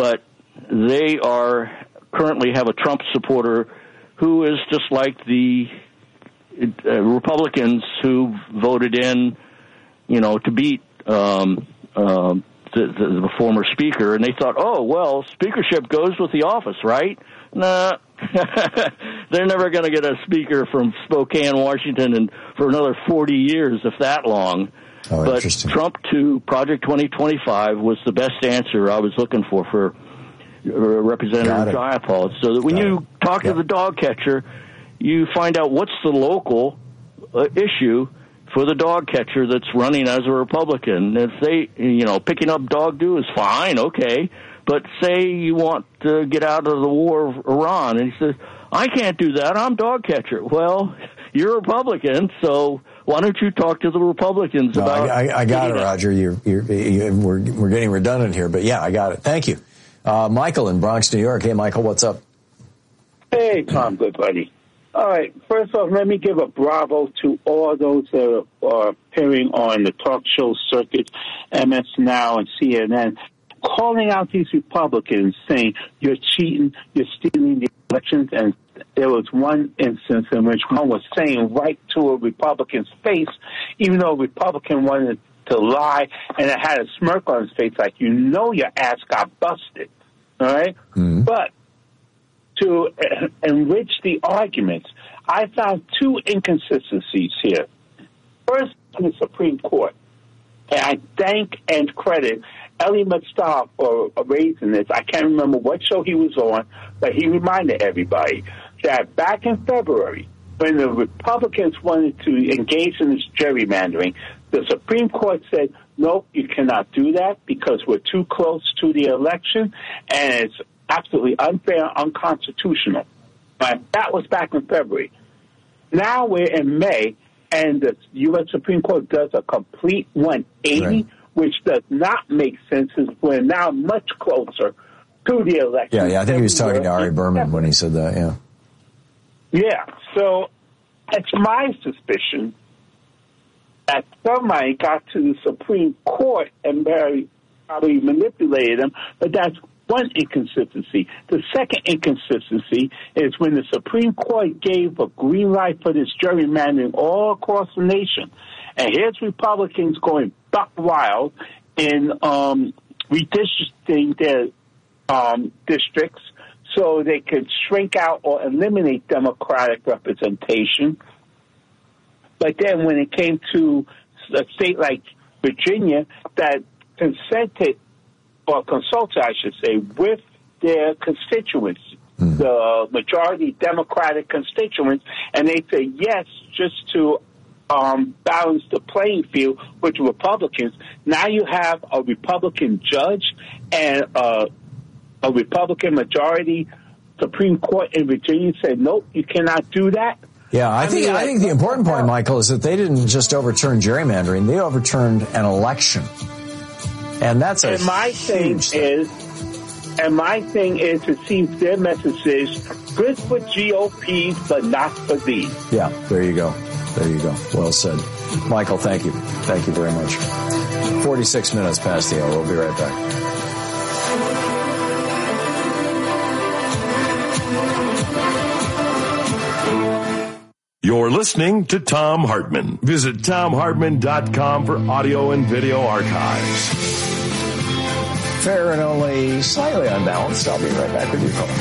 but they currently have a Trump supporter who is just like the Republicans who voted in, to beat the former speaker, and they thought, oh, well, speakership goes with the office, right? Nah, they're never going to get a speaker from Spokane, Washington, for another 40 years, if that long. Oh, but Trump to Project 2025 was the best answer I was looking for Representative Jayapal. So that when you talk to the dog catcher, you find out what's the local issue for the dog catcher that's running as a Republican. If they, picking up dog do is fine, okay. But say you want to get out of the war of Iran, and he says, I can't do that, I'm dog catcher. Well, you're a Republican, so why don't you talk to the Republicans about... I got it, Roger. We're getting redundant here, but yeah, I got it. Thank you. Michael in Bronx, New York. Hey, Michael, what's up? Hey, Tom, good buddy. All right, first off, let me give a bravo to all those that are appearing on the talk show circuit, MS Now and CNN, calling out these Republicans, saying you're cheating, you're stealing the elections. And there was one instance in which one was saying right to a Republican's face, even though a Republican wanted to lie, and it had a smirk on his face like, your ass got busted, all right? Mm-hmm. But to enrich the arguments, I found two inconsistencies here. First, in the Supreme Court, and I thank and credit Elie Mystal for raising this. I can't remember what show he was on, but he reminded everybody that back in February, when the Republicans wanted to engage in this gerrymandering, the Supreme Court said, nope, you cannot do that because we're too close to the election, and it's absolutely unfair, unconstitutional. But that was back in February. Now we're in May, and the U.S. Supreme Court does a complete 180, right, which does not make sense, as we're now much closer to the election. Yeah, I think he was talking to Ari Berman when he said that, yeah. Yeah, so it's my suspicion that somebody got to the Supreme Court and probably manipulated them, but that's one inconsistency. The second inconsistency is when the Supreme Court gave a green light for this gerrymandering all across the nation, and here's Republicans going buck wild in redistricting their districts so they could shrink out or eliminate Democratic representation. But then when it came to a state like Virginia that consulted, I should say, with their constituents, the majority Democratic constituents, and they say yes, just to balance the playing field with the Republicans. Now you have a Republican judge and a Republican majority Supreme Court in Virginia said, nope, you cannot do that. Yeah, I think the important point, Michael, is that they didn't just overturn gerrymandering; they overturned an election, and that's a huge thing. And my thing is, it seems their message is good for GOPs, but not for these. Yeah, there you go. There you go. Well said. Michael, thank you. Thank you very much. 46 minutes past the hour. We'll be right back. You're listening to Thom Hartmann. Visit ThomHartmann.com for audio and video archives. Fair and only slightly unbalanced. I'll be right back with you, folks.